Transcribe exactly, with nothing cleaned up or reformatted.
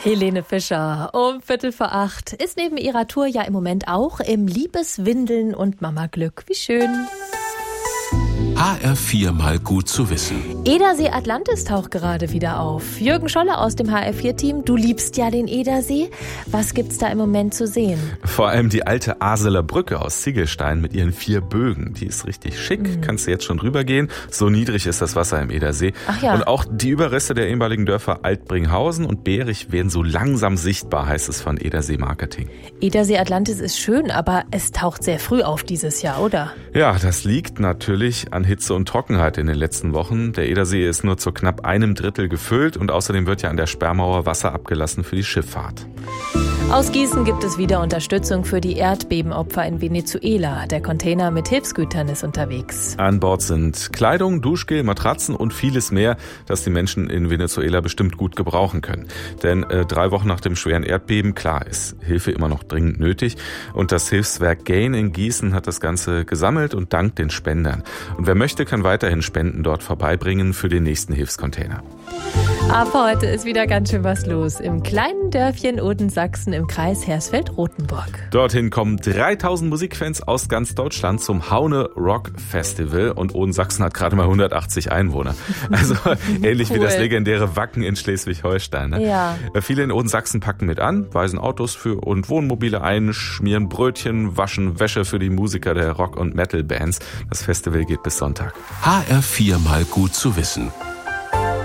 Helene Fischer um Viertel vor acht ist neben ihrer Tour ja im Moment auch im Liebeswindeln und Mama-Glück. Wie schön. H R vier mal gut zu wissen. Edersee Atlantis taucht gerade wieder auf. Jürgen Scholle aus dem H R vier Team, du liebst ja den Edersee. Was gibt's da im Moment zu sehen? Vor allem die alte Aseler Brücke aus Ziegelstein mit ihren vier Bögen. Die ist richtig schick, mhm. kannst du jetzt schon rübergehen. So niedrig ist das Wasser im Edersee. Ach ja. Und auch die Überreste der ehemaligen Dörfer Altbringhausen und Berich werden so langsam sichtbar, heißt es von Edersee Marketing. Edersee Atlantis ist schön, aber es taucht sehr früh auf dieses Jahr, oder? Ja, das liegt natürlich an Hitze und Trockenheit in den letzten Wochen. Der Edersee ist nur zu knapp einem Drittel gefüllt und außerdem wird ja an der Sperrmauer Wasser abgelassen für die Schifffahrt. Aus Gießen gibt es wieder Unterstützung für die Erdbebenopfer in Venezuela. Der Container mit Hilfsgütern ist unterwegs. An Bord sind Kleidung, Duschgel, Matratzen und vieles mehr, das die Menschen in Venezuela bestimmt gut gebrauchen können. Denn äh, drei Wochen nach dem schweren Erdbeben, klar, ist Hilfe immer noch dringend nötig. Und das Hilfswerk Gain in Gießen hat das Ganze gesammelt und dankt den Spendern. Und wer möchte, kann weiterhin Spenden dort vorbeibringen für den nächsten Hilfscontainer. Aber heute ist wieder ganz schön was los im kleinen Dörfchen Odensachsen im Kreis Hersfeld-Rotenburg. Dorthin kommen dreitausend Musikfans aus ganz Deutschland zum Haune Rock Festival und Odensachsen hat gerade mal hundertachtzig Einwohner. Also ähnlich cool. wie das legendäre Wacken in Schleswig-Holstein. Ne? Ja. Viele in Odensachsen packen mit an, weisen Autos für und Wohnmobile ein, schmieren Brötchen, waschen Wäsche für die Musiker der Rock- und Metal-Bands. Das Festival geht bis Sonntag. H R vier mal gut zu wissen.